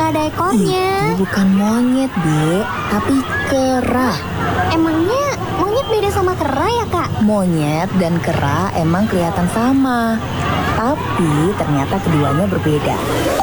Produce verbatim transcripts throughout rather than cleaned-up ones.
ada ekornya. Itu bukan monyet, Dek, tapi kera. Emangnya monyet beda sama kera ya, Kak? Monyet dan kera emang kelihatan sama, tapi ternyata keduanya berbeda.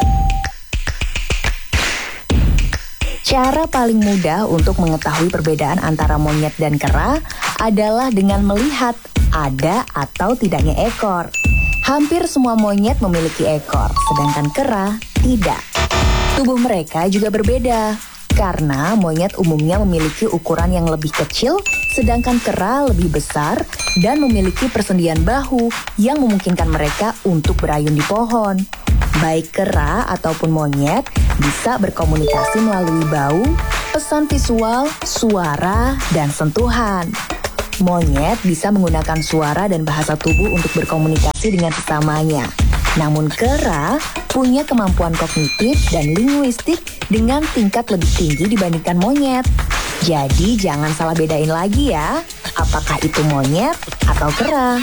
Cara paling mudah untuk mengetahui perbedaan antara monyet dan kera adalah dengan melihat ada atau tidaknya ekor. Hampir semua monyet memiliki ekor, sedangkan kera tidak. Tubuh mereka juga berbeda, karena monyet umumnya memiliki ukuran yang lebih kecil, sedangkan kera lebih besar dan memiliki persendian bahu yang memungkinkan mereka untuk berayun di pohon. Baik kera ataupun monyet bisa berkomunikasi melalui bau, pesan visual, suara, dan sentuhan. Monyet bisa menggunakan suara dan bahasa tubuh untuk berkomunikasi dengan sesamanya. Namun kera punya kemampuan kognitif dan linguistik dengan tingkat lebih tinggi dibandingkan monyet. Jadi jangan salah bedain lagi ya, apakah itu monyet atau kera.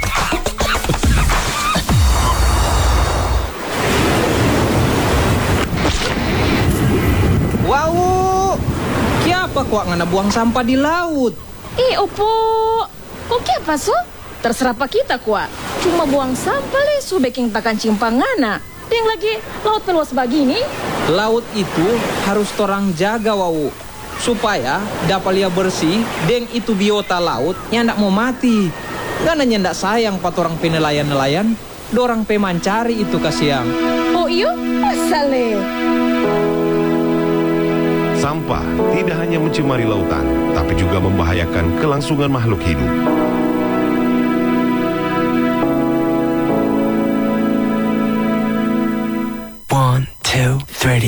Wow, kiapa kok ngana buang sampah di laut? Eh, opo, kok kiapa so? Terserah pak kita kuat. Cuma buang sampah le, so baking takan cimpangana. Yang lagi laut meluas begini. Laut itu harus torang jaga wau, supaya dapat lia bersih. Deng itu biota laut yang ndak mau mati. Karena ndak sayang pat orang penelayan-nelayan, dorang pemancari itu kasiang. Oh iyo, masa le? Sampah tidak hanya mencemari lautan, tapi juga membahayakan kelangsungan makhluk hidup.